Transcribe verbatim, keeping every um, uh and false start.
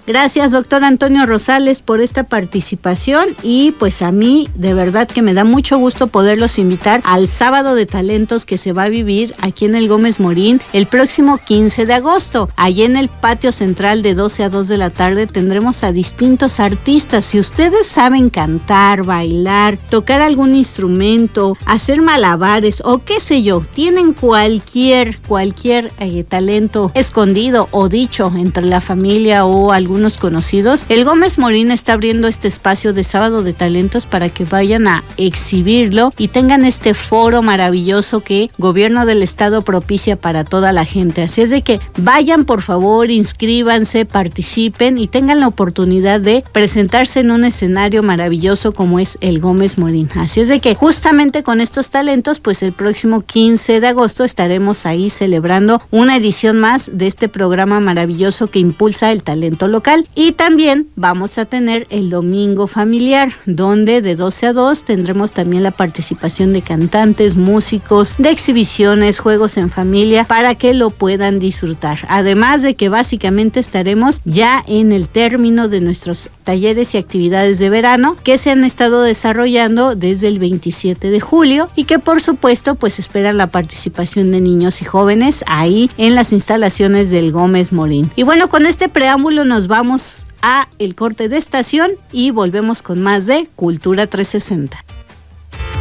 Gracias, doctor Antonio Rosales, por esta participación y pues a mí de verdad que me da mucho gusto poderlos invitar al Sábado de Talentos que se va a vivir aquí en el Gómez Morín el próximo quince de agosto. Allí en el patio central de doce a dos de la tarde tendremos a distintos artistas. Si ustedes saben cantar, bailar, tocar algún instrumento, hacer malabares o qué sé yo, tienen cualquier, cualquier eh, talento escondido o dicho entre la familia o algunos conocidos, el Gómez Morín está abriendo este espacio de Sábado de Talentos para que vayan a exhibirlo y tengan este foro maravilloso que Gobierno del Estado propicia para toda la gente. Así es de que vayan, por favor, inscríbanse, participen y tengan la oportunidad de presentarse en un escenario maravilloso como es el Gómez Morín. Así es de que justamente con estos talentos, pues el próximo quince de agosto estaremos ahí celebrando una edición más de este programa maravilloso que impulsa el talento local. Y también vamos a tener el Domingo Familiar, donde de doce a dos tendremos también la participación de cantantes, músicos, de exhibiciones, juegos en familia, para que lo puedan disfrutar. Además de que básicamente estaremos ya en el término de nuestros talleres y actividades de verano que se han estado desarrollando desde el veintisiete de julio y que por supuesto pues esperan la participación de niños y jóvenes ahí en las instalaciones del Gómez Morín. Y bueno, con este preámbulo nos vamos a el corte de estación y volvemos con más de Cultura trescientos sesenta.